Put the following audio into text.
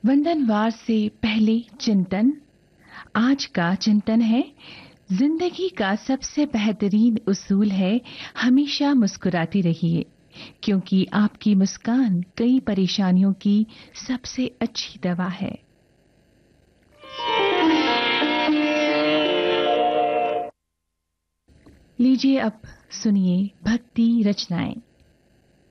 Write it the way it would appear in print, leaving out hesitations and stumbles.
वंदनवार से पहले चिंतन। आज का चिंतन है, जिंदगी का सबसे बेहतरीन उसूल है हमेशा मुस्कुराती रहिए, क्योंकि आपकी मुस्कान कई परेशानियों की सबसे अच्छी दवा है। लीजिए अब सुनिए भक्ति रचनाएं।